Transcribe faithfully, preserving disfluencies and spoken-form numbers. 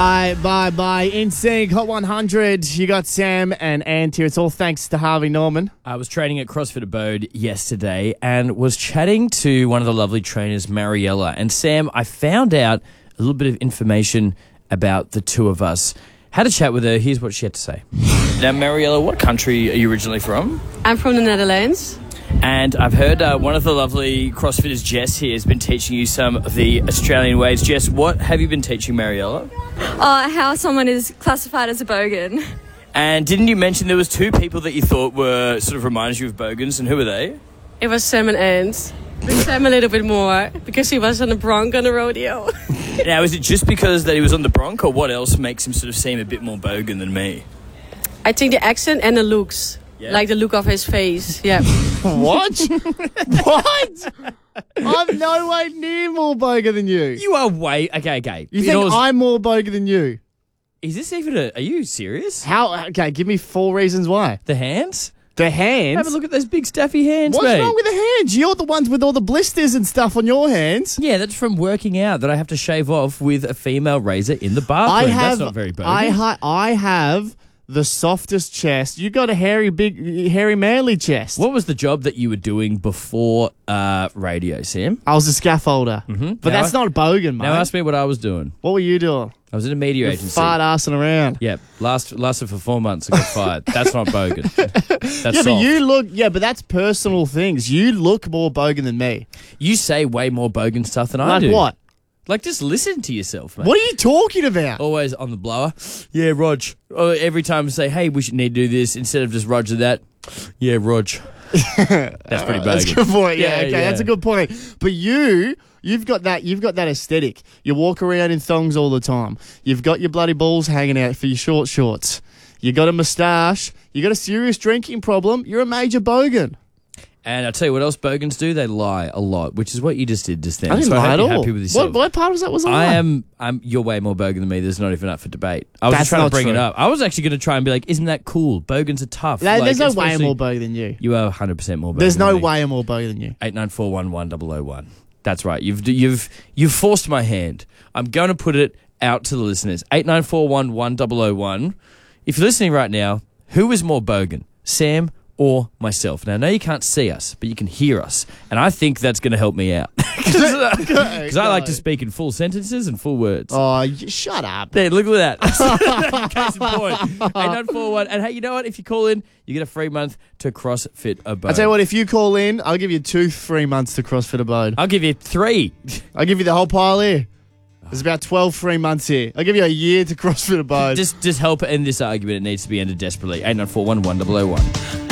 Bye, bye, bye. In Sync, Hot one hundred. You got Sam and Ant here. It's all thanks to Harvey Norman. I was training at CrossFit Abode yesterday and was chatting to one of the lovely trainers, Mariella. And Sam, I found out a little bit of information about the two of us. Had a chat with her. Here's what she had to say. Now, Mariella, what country are you originally from? I'm from the Netherlands. And I've heard uh, one of the lovely CrossFitters, Jess, here, has been teaching you some of the Australian ways. Jess, what have you been teaching Mariella? Uh, how someone is classified as a bogan. And didn't you mention there was two people that you thought were sort of reminded you of bogans, and who were they? It was Sam and Ant. But Sam a little bit more, because he was on the bronc on the rodeo. Now, is it just because that he was on the bronc, or what else makes him sort of seem a bit more bogan than me? I think the accent and the looks. Yeah. Like the look of his face, yeah. What? What? I'm no way near more bogan than you. You are way... Okay, okay. You think was, I'm more bogan than you? Is this even a... Are you serious? How? Okay, give me four reasons why. The hands? The hands? Have a look at those big staffy hands, What's mate. wrong with the hands? You're the ones with all the blisters and stuff on your hands. Yeah, that's from working out that I have to shave off with a female razor in the bathroom. I have, that's not very bogan. I, ha- I have... the softest chest. You got a hairy, big, hairy, manly chest. What was the job that you were doing before uh, radio, Sam? I was a scaffolder. Mm-hmm. But now that's I, not a bogan, mate. Now ask me what I was doing. What were you doing? I was in a media You're agency. fart assing around. Yeah, last lasted for four months. I got fired. That's not bogan. That's yeah, soft. but you look. Yeah, but that's personal things. You look more bogan than me. You say way more bogan stuff than I like do. Like what? Like, just listen to yourself, mate. What are you talking about? Always on the blower. Yeah, Rog. Or every time I say, hey, we should need to do this, instead of just Roger that, yeah, Rog. That's pretty bogan. That's a good point. Yeah, Yeah, okay, yeah. that's a good point. But you, you've got that. You've got that aesthetic. You walk around in thongs all the time. You've got your bloody balls hanging out for your short shorts. You got a moustache. You got a serious drinking problem. You're a major bogan. And I'll tell you what else bogans do. They lie a lot, which is what you just did just then. I didn't so lie I at hope you're all. happy with yourself. What, what part was that? Was a I lie? am. I'm. You're way more bogan than me. There's not even up for debate. I was That's just trying to not bring true. it up. I was actually going to try and be like, "Isn't that cool? Bogans are tough." There- Like, There's no way I'm especially- more bogan than you. You are one hundred percent more bogan. There's no than me. way I'm more bogan than you. Eight nine four one one double oh one. That's right. You've you've you've forced my hand. I'm going to put it out to the listeners. Eight nine four one one double oh one. If you're listening right now, who is more bogan, Sam or myself? Now, I know you can't see us, but you can hear us, and I think that's going to help me out because I like to speak in full sentences and full words. Oh, you, shut up. There, look at that. Case in point. eight nine four one. And hey, you know what? If you call in, you get a free month to CrossFit Abode. I tell you what, if you call in, I'll give you two free months to CrossFit Abode. I'll give you three. I'll give you the whole pile here. There's about twelve free months here. I'll give you a year to CrossFit Abode. Just, just help end this argument. It needs to be ended desperately. eight nine four one one double oh one.